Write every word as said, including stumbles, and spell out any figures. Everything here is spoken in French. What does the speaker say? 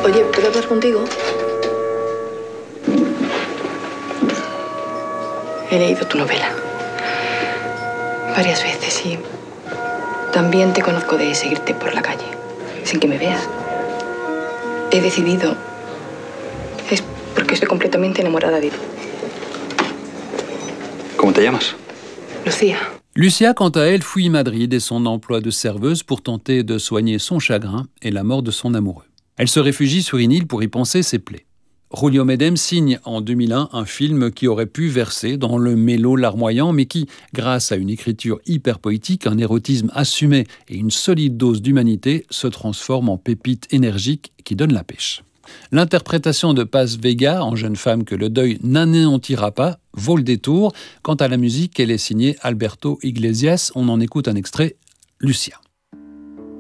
Oye, ¿puedo hablar contigo? He leído tu novela varias veces y también te conozco de seguirte por la calle, sin que me veas. He decidido... Es porque estoy completamente enamorada de ti. ¿Cómo te llamas? Lucía. Lucia, quant à elle, fuit Madrid et son emploi de serveuse pour tenter de soigner son chagrin et la mort de son amoureux. Elle se réfugie sur une île pour y panser ses plaies. Julio Medem signe en deux mille un un film qui aurait pu verser dans le mélo larmoyant, mais qui, grâce à une écriture hyper poétique, un érotisme assumé et une solide dose d'humanité, se transforme en pépite énergique qui donne la pêche. L'interprétation de Paz Vega, en jeune femme que le deuil n'anéantira pas, vaut le détour. Quant à la musique, elle est signée Alberto Iglesias. On en écoute un extrait, Lucia.